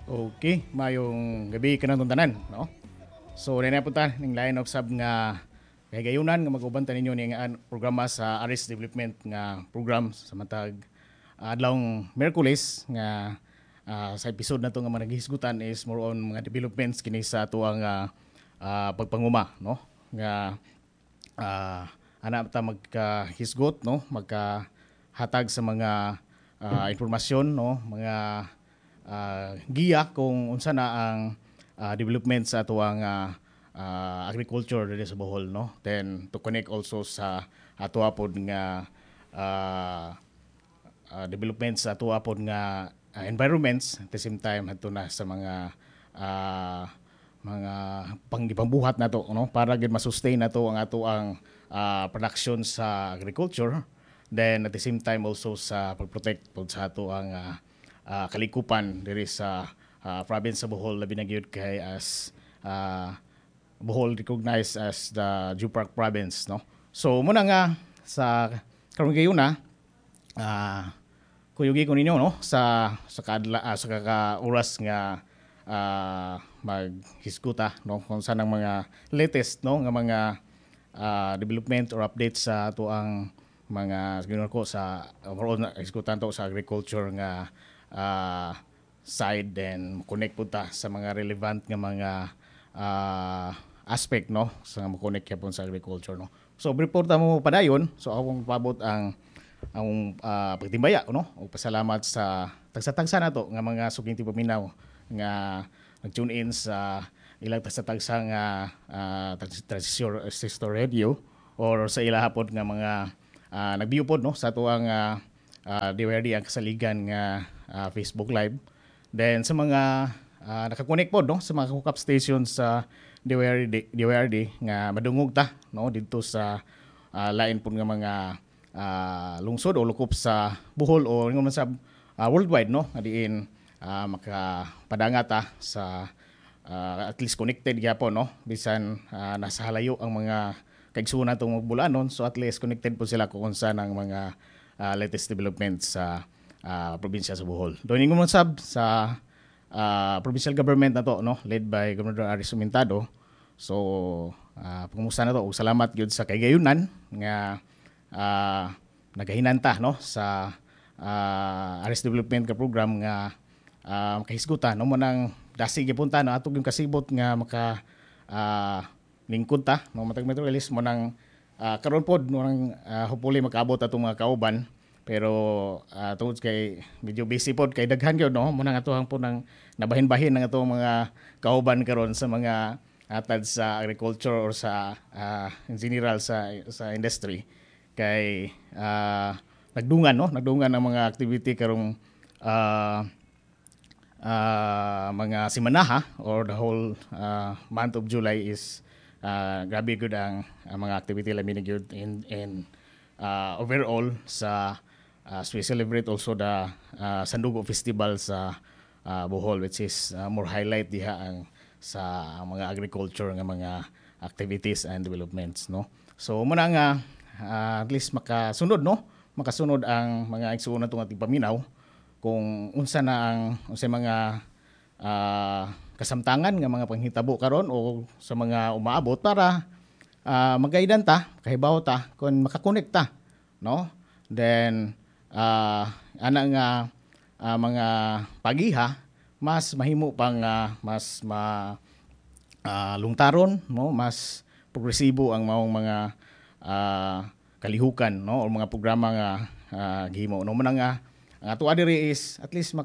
Okay, mayong gabi kanang tanan, no? So, na punta ning line of sab nga kahigayunan nga mag-uban ta ninyo ning programa sa Aris Development nga program sa matag adlawng Miyerkules nga sa episode na to nga managisgutan is more on mga developments kini sa ato ang pagpanguma, no? Nga ana ta magkahisgot, no? Magkahatag sa mga impormasyon, no? Mga giya kung unsa na ang development sa ato ang agriculture diri sa Bohol, no? Then to connect also sa ato pod nga development sa ato pod nga environments at the same time adto na sa mga pangbuhat nato, no, para gid ma-sustain nato ang ato ang production sa agriculture, then at the same time also sa pag-protect pod sa ato ang kalikupan diri sa province sa Bohol, labi na gyud kay as Bohol recognized as the Jupark province, no. So muna nga sa karong gayuna kuyugi ko ninyo, no, sa kaka oras nga maghisguta, no, kung saan ang mga latest, no, nga mga development or updates sa ato ang mga ginoo ko sa overall na hisgutan to sa agriculture nga side, then connect po ta sa mga relevant nga mga aspect, no, sa connect yapon sa agriculture, no. So report mo padayon, so akong pabot ang pagtimbaya, no, o pasalamat sa tagsa-tagsa nato nga mga suking paminaw nga nag-tune in sa ilang tagsa-tagsa nga transistor radio or sa ila hapon nga mga nag-view pod, no, sa ato ang DWRD ang kasaligan nga Facebook Live. Then sa mga nakakonect pod, no, sa mga hookup stations sa DWRD nga madungog ta, no, dito sa lain pod nga mga lungsod o lukop sa Bohol o ingon man sa worldwide, no, adiin makapadanga ta sa at least connected gyapon, no, bisan nasa halayo ang mga kaigsuon natong Bulanon, so at least connected po sila kung unsa ng mga latest developments sa probinsya sa Bohol. Doon ingon man sab sa provincial government na to, no, led by Governor Aris Sumintado. So pangumusta na to ug salamat gyud sa kaygayunan nga nagahinanta, no, sa Aris Development ka program nga makahisgutan, no, mo nang dasig gipunta, no, atog yung kasibot nga maka lingkod ta, no, matag materialist mo nang karon pod mo nang hopefully makaabot atong mga kauban, pero tungod kay medyo busy pod kay daghan gyud, no, mo nang atuhang po nang nabahin-bahin ng atong mga kauban karon sa mga atad sa agriculture or sa in general sa industry kay nagdungan ang mga activity karong mga simanaha or the whole month of July is grabe good ang mga activity labi na gyud in overall sa we celebrate also the Sandugo Festival sa Bohol, which is more highlight diha ang sa mga agriculture nga mga activities and developments, no. So muna nga at least makasunod, no, makasunod ang mga igsuon natong ating paminaw kung unsa na ang unsay mga kasamtangan nga mga panghitabo karon o sa mga umaabot para magaidan ta, kahibaw ta kung makakonekta, no. Then ana nga mga pagiha mas mahimo pang mas lungtaron, no, mas progresibo ang maong mga kalihukan, no, o mga programa nga gihimo, no, man nga ang ato diri is at least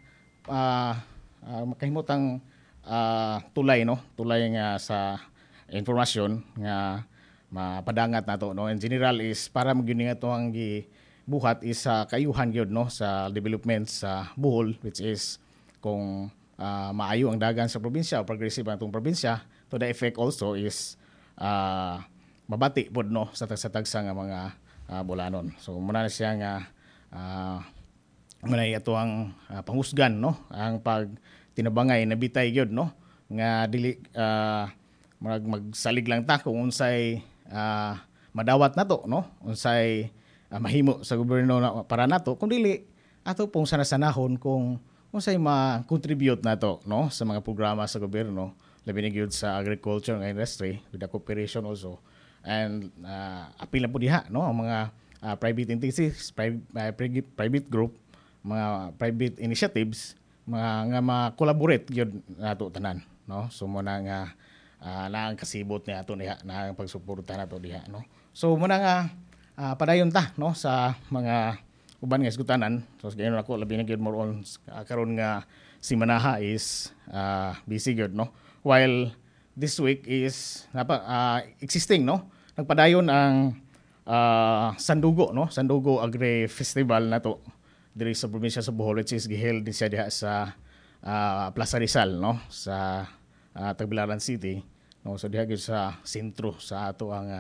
makahimotang tulay, no, tulay nga sa informasyon nga mapadangat nato, no. In general is para magyud nga to ang gibuhat is sa kayuhan gyud, no, sa development sa Bohol, which is kung maayo ang dagan sa probinsya o progressive ang itong probinsya, to the effect also is mabati pod, no, sa tagsa nga mga Bulanon. So muna na siya nga muna ito ang panghusgan, no, ang pag tinabangay na bitay gyud, no, nga dili magsalig lang ta kung unsay madawat nato, no, unsay mahimo sa gobyerno na para nato, kung dili ato pong sanasanahon kung unsay ma-contribute nato no sa mga programa sa gobyerno labi na gyud sa agriculture nga industry with the cooperation also. And apil na po diha no ang mga private entities, private group, mga private initiatives mga nga ma-collaborate gyud nato tanan no. So mo na nga na ang kasibot ni ato diha na ang pagsuporta nato diha no. So mo na nga padayon ta no sa mga uban nga isgutanan. So gayon ako labi na gyud more on karon nga si Manaha is busy gyud no. While this week is existing no. Nagpadayon ang Sandugo no, Sandugo Agri Festival nato diri sa probinsya sa Bohol, which is giheld din siya diha sa Plaza Rizal no sa Tagbilaran City no. So diha gyud sa sentro sa ato ang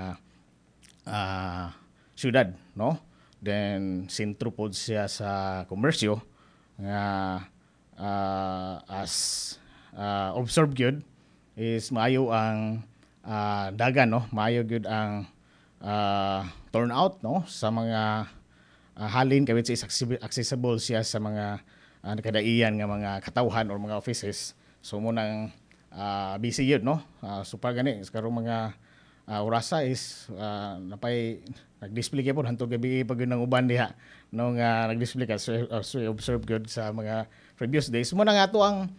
syudad no. Then sentro pod siya sa komersyo nga as observe gyud is maayo ang dagan no, maayo gyud ang turnout no sa mga halin kay which is accessible siya sa mga nakadaiyan nga mga katawhan or mga offices. So mo nang busy yun no. So pag gani karong mga orasa is napay nag-display kay pod hantod gabi pag yun ang uban diha no nga nag-display ka. So observe good sa mga previous days mo na nga to ang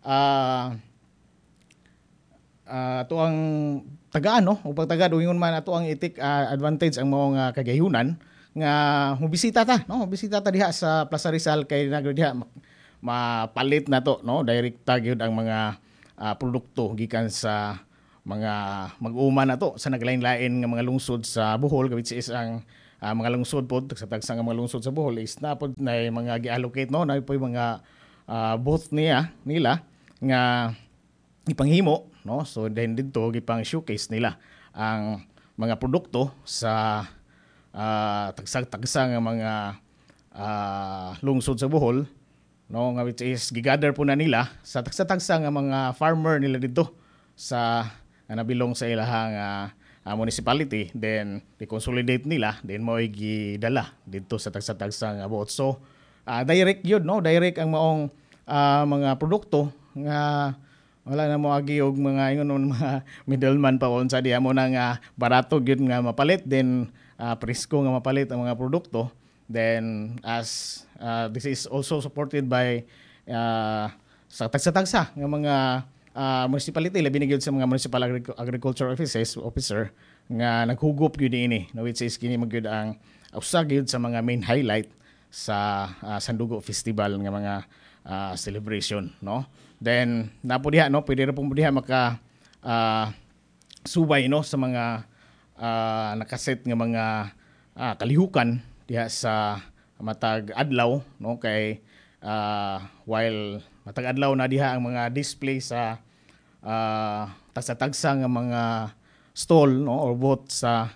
ato ang tagaan no upang taga ingon man ato ang itik advantage ang mga kagayunan nga mobisita ta no, mobisita ta diha sa Plaza Rizal kay nagro diha mapalit na to no, direkta gyud ang mga produkto gikan sa mga mag-uma na to sa naglain-lain nga mga lungsod sa Bohol, which is ang mga lungsod pod sa tagsang mga lungsod sa Bohol is na pod na mga gi-allocate no, na po mga booth nila nga ipanghimo no. So then dito gipang showcase nila ang mga produkto sa tagsang-tagsang nga mga lungsod sa Bohol no, nga which is gigather po na nila sa tagsang-tagsang nga mga farmer nila dito sa nabilong sa ilahang municipality. Then i-consolidate nila, then mo gidala dito sa tagsang-tagsang booth. So direct yun no, direct ang maong mga produkto nga wala na mo agi og mga ingon mga middleman pa unsa diha mo nang barato gyud nga mapalit, then presko nga mapalit ang mga produkto. Then as this is also supported by sa tagsa-tagsa nga mga municipality labi na gyud sa mga municipal agriculture officer nga naghugop gyud ini no, which is kini magyud ang usa gyud sa mga main highlight sa Sandugo Festival nga mga celebration no. Then napo diha no, pwede ra po diha maka subay no sa mga nakaset nga mga kalihukan diha sa matag adlaw no. Kay while matag adlaw na diha ang mga display sa tagsa-tagsa nga mga stall no or booth sa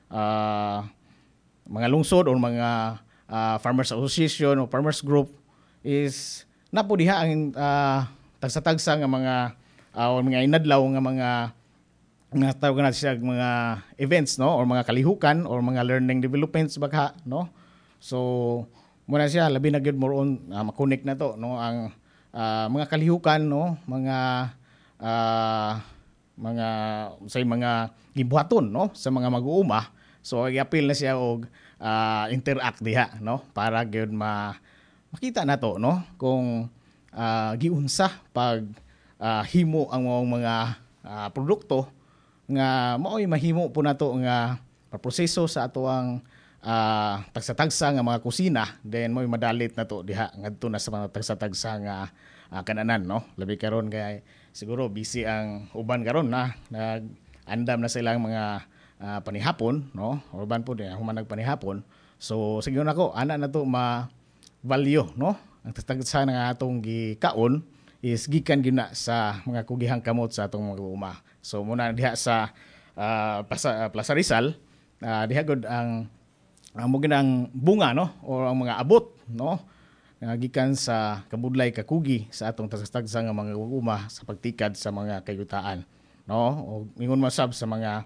mga lungsod or mga farmers association o farmers group is napo diha ang tagsa-tagsa nga mga o mga inadlaw nga mga tawag natin siya mga events no or mga kalihukan or mga learning developments baka no. So muna siya labi na gyud more on ma-connect na to no ang mga kalihukan no, mga say mga gibuhaton no sa mga mag-uuma. So i-appeal na siya og interact diha no para gyud makita nato no kung giunsa pag himo ang mga produkto nga mao'y mahimo po nato nga proseso sa ato ang tagsa-tagsa nga mga kusina. Then mo'y madalit nato diha ngadto na sa mga tagsa-tagsa nga kananan no. Labi karon kay siguro busy ang uban karon na nag-andam na silang mga panihapon no, urban po din human nagpanihapon. So siguro nako ana na to ma-value no. Ang tagsa nga atong gikaon is gikan gina sa mga kugihang kamot sa atong mga uma. So muna diha sa Plaza Rizal diha gud ang mo ginang bunga no o ang mga abot no nga gikan sa kabudlay kakugi sa atong tagsa nga mga uma sa pagtikad sa mga kayutaan no. O ingon masab sa mga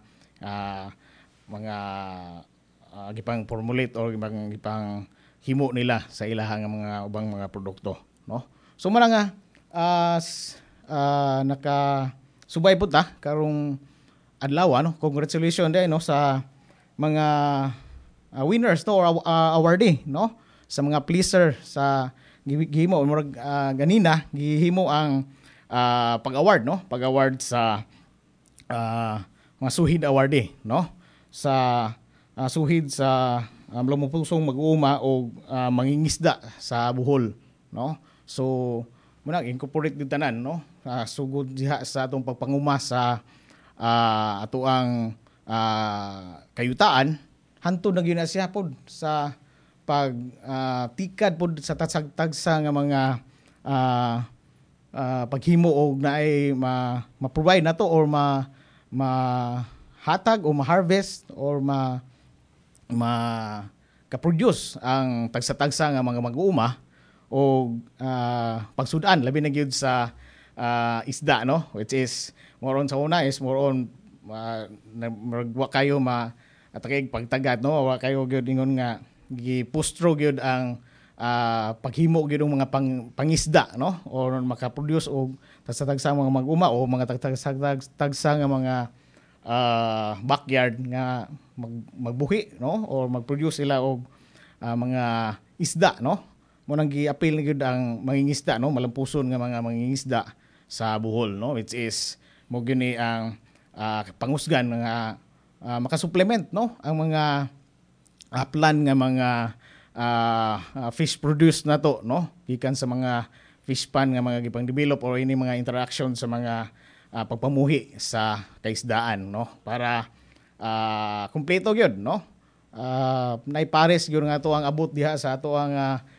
gipang formulate or gipang himo nila sa ilahang mga ubang mga produkto no. So muna nga naka subay pud ta karong adlaw no. Congratulations din no sa mga winners to or awardee no, sa mga pleaser sa gihimo murag ganina gihimo ang pag-award no, pag-award sa mga suhid awardee no, sa suhid sa lumupusong mag-uuma o mangingisda sa Bohol no. So muna incorporate din tanan no, sugod diha sa atong pagpanguma sa ato ang kayutaan hantod na gyud na siya pod sa pag tikad pod sa tagsa nga mga paghimo og naay ma-provide nato or hatag o ma-harvest or ka-produce ang tagsa-tagsa nga mga mag-uuma o pagsudan labi na gyud sa isda no, which is more on sa una is more on wa kayo atakig pagtagat no, wa kayo gyud ingon nga gipustro gyud ang paghimo gyud ng mga pangisda no, or maka-produce og tagsa-tagsa mga mag-uma o mga tagsa nga mga backyard nga magbuhi no, or mag-produce sila og mga isda no. Mo nang gi-appeal na gyud ang mangingisda no, malampuson nga mga mangingisda sa Bohol no, which is mo gyud ang pangusgan nga makasupplement no ang mga plan nga mga fish produce nato no, gikan sa mga fish pan nga mga gipang develop or ini mga interaction sa mga pagpamuhi sa kaisdaan no, para kumpleto gyud no. Naipares gyud nga ato ang abot diha sa ato ang